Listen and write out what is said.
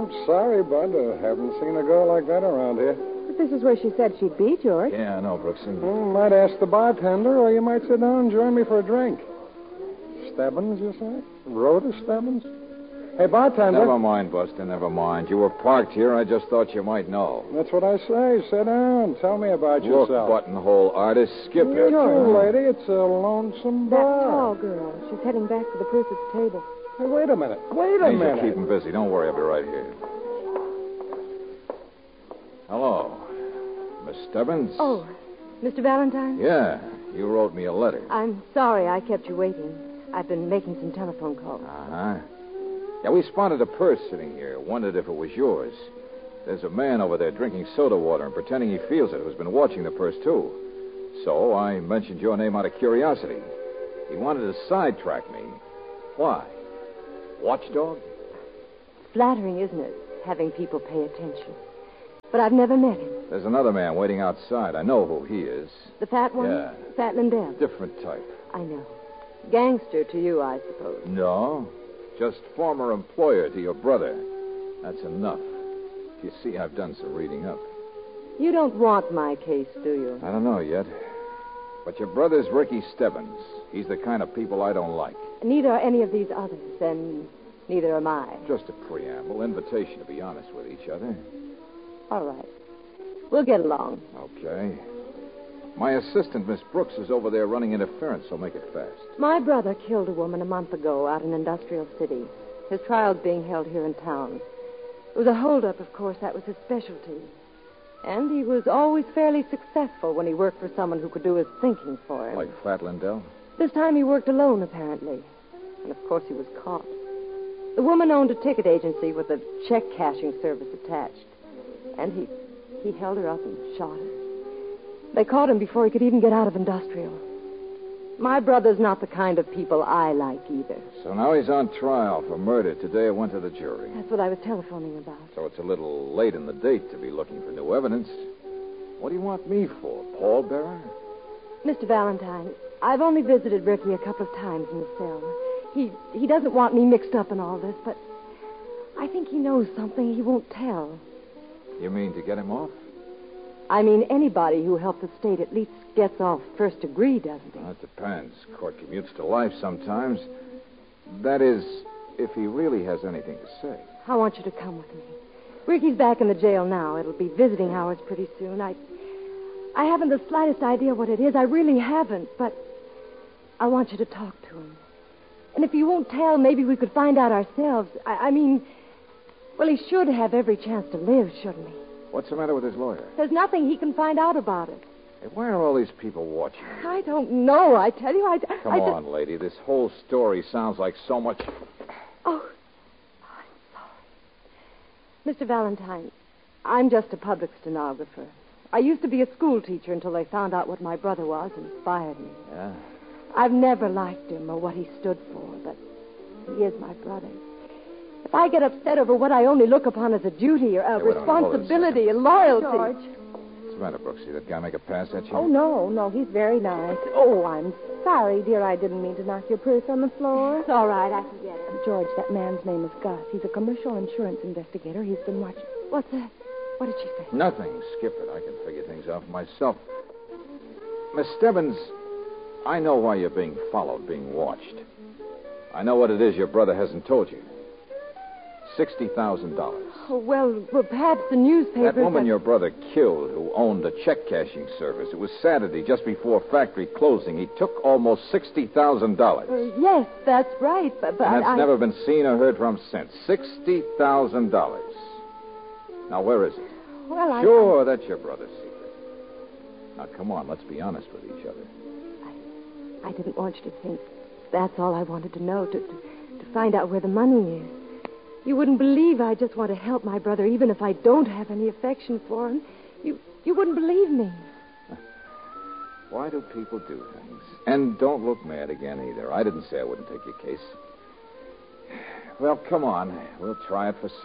I'm sorry, Bud. Haven't seen a girl like that around here. But this is where she said she'd be, George. Yeah, I know, Brooksy. Well, might ask the bartender, or you might sit down and join me for a drink. Stebbins, you say? Rhoda Stebbins? Hey, bartender. Never mind, Buster, never mind. You were parked here. I just thought you might know. That's what I say. Sit down. Tell me about Look, yourself. buttonhole artist, skip it. You too, lady. It's a lonesome That bar. tall girl. She's heading back to the Pruitt's table. Hey, wait a minute. Wait a Angel, minute. keep him busy. Don't worry, I'll be right here. Hello. Miss Stebbins? Oh, Mr. Valentine? Yeah, you wrote me a letter. I'm sorry I kept you waiting. I've been making some telephone calls. Uh-huh. Yeah, we spotted a purse sitting here. Wondered if it was yours. There's a man over there drinking soda water and pretending he feels it who's been watching the purse, too. So I mentioned your name out of curiosity. He wanted to sidetrack me. Why? Watchdog? Flattering, isn't it, having people pay attention? But I've never met him. There's another man waiting outside. I know who he is. The fat one? Yeah. Fat Lindell? Different type. I know. Gangster to you, I suppose. No. Just former employer to your brother. That's enough. You see, I've done some reading up. You don't want my case, do you? I don't know yet. But your brother's Ricky Stebbins. He's the kind of people I don't like. Neither are any of these others, and neither am I. Just a preamble, invitation to be honest with each other. All right. We'll get along. Okay. My assistant, Miss Brooks, is over there running interference, so make it fast. My brother killed a woman a month ago out in Industrial City. His trial's being held here in town. It was a holdup, of course. That was his specialty. And he was always fairly successful when he worked for someone who could do his thinking for him. Like Fat Lindell? This time he worked alone, apparently. And, of course, he was caught. The woman owned a ticket agency with a check-cashing service attached. And he held her up and shot her. They caught him before he could even get out of Industrial. My brother's not the kind of people I like either. So now he's on trial for murder. Today it went to the jury. That's what I was telephoning about. So it's a little late in the date to be looking for new evidence. What do you want me for, pallbearer? Mr. Valentine, I've only visited Ricky a couple of times in the cell. He doesn't want me mixed up in all this, but I think he knows something he won't tell. You mean to get him off? I mean, anybody who helped the state at least gets off first degree, doesn't he? Well, it depends. Court commutes to life sometimes. That is, if he really has anything to say. I want you to come with me. Ricky's back in the jail now. It'll be visiting hours pretty soon. I haven't the slightest idea what it is. I really haven't, but I want you to talk to him. And if you won't tell, maybe we could find out ourselves. I mean, well, he should have every chance to live, shouldn't he? What's the matter with his lawyer? There's nothing he can find out about it. Hey, why are all these people watching? I don't know. I tell you, Come on, lady. This whole story sounds like so much... Oh, I'm sorry. Mr. Valentine, I'm just a public stenographer. I used to be a school teacher until they found out what my brother was and fired me. Yeah? I've never liked him or what he stood for, but he is my brother. If I get upset over what I only look upon as a duty or a responsibility and loyalty... George. What's the matter, Brooksy? That guy make a pass at you? Oh, no, he's very nice. Oh, I'm sorry, dear. I didn't mean to knock your purse on the floor. It's all right. I can get it. George, that man's name is Gus. He's a commercial insurance investigator. He's been watching... What's that? What did she say? Nothing. Skip it. I can figure things out for myself. Miss Stebbins, I know why you're being followed, being watched. I know what it is your brother hasn't told you. $60,000. Oh, well, perhaps the newspapers... That woman your brother killed who owned a check-cashing service. It was Saturday, just before factory closing. He took almost $60,000. Yes, that's right, but and that's never been seen or heard from since. $60,000. Now, where is it? Well, Sure, that's your brother's secret. Now, come on, let's be honest with each other. I didn't want you to think that's all I wanted to know, to find out where the money is. You wouldn't believe I just want to help my brother, even if I don't have any affection for him. You wouldn't believe me. Why do people do things? And don't look mad again, either. I didn't say I wouldn't take your case. Well, come on. We'll try it for size.